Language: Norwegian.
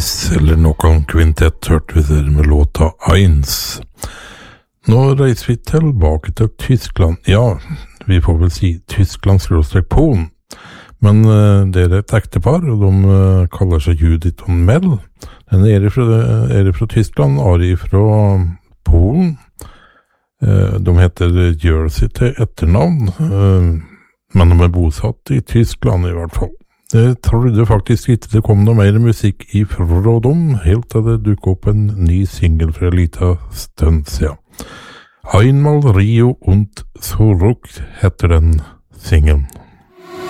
Monkeys, eller noen kvintett, hørte vi der med låta Eins. Nå reiser vi tilbake til Tyskland. Ja, vi får vel si Tyskland/Polen. Men det er et ektepar, og de kaller seg Judith og Mel. Den er fra Tyskland, Ari fra Polen. De heter Jersey til etternavn, men de er bosatt i Tyskland i hvert fall. Jeg trodde faktisk ikke det kom noe mer musikk ifra dem, helt til det dukket opp en ny single fra en liten stund siden. Einmal Rio und zurück heter den singelen.